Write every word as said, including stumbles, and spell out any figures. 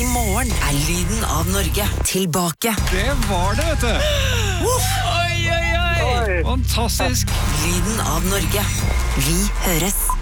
I morgen er Lyden av Norge tilbake. Det var det, vet du. Uff. Oi, oi, oi. Fantastisk. Lyden av Norge. Vi høres.